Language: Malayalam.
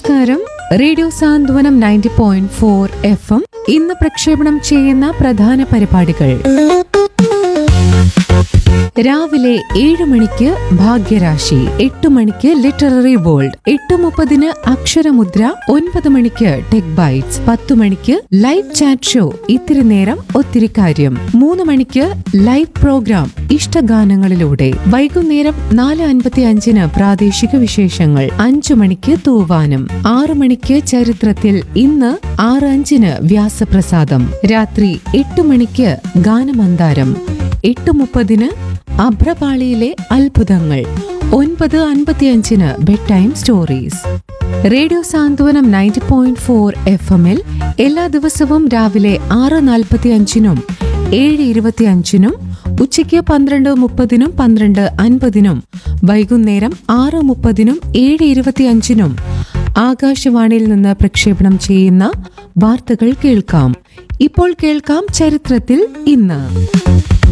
നമസ്കാരം. റേഡിയോ സാന്ത്വനം 90.4 FM ഇന്ന് പ്രക്ഷേപണം ചെയ്യുന്ന പ്രധാന പരിപാടികൾ. രാവിലെ 7 മണിക്ക് ഭാഗ്യരാശി, 8 മണിക്ക് ലിറ്റററി വേൾഡ്, 8:30 അക്ഷരമുദ്ര, 9 മണിക്ക് ടെക് ബൈറ്റ്സ്, 10 മണിക്ക് ലൈവ് ചാറ്റ് ഷോ ഇത്തിരി നേരം ഒത്തിരി കാര്യം, 3 മണിക്ക് ലൈവ് പ്രോഗ്രാം ഇഷ്ടഗാനങ്ങളിലൂടെ, വൈകുന്നേരം 4:55 പ്രാദേശിക വിശേഷങ്ങൾ, 5 മണിക്ക് തൂവാനം, 6 മണിക്ക് ചരിത്രത്തിൽ ഇന്ന്, 6:05 വ്യാസപ്രസാദം, രാത്രി 8 മണിക്ക് ഗാനമന്ദാരം, 8:30 അഭ്രപാളിയിലെ അത്ഭുതങ്ങൾ, 9:55 ബെഡ് ടൈം സ്റ്റോറീസ്. റേഡിയോ സാന്ത്വനം 90.4 FM-ൽ എല്ലാ ദിവസവും രാവിലെ 6:45 7:25 ഉച്ചയ്ക്ക് 12:30 12:50 വൈകുന്നേരം 6:30 7:25 ആകാശവാണിയിൽ നിന്ന് പ്രക്ഷേപണം ചെയ്യുന്ന വാർത്തകൾ കേൾക്കാം. ഇപ്പോൾ കേൾക്കാം ചരിത്രത്തിൽ ഇന്ന്.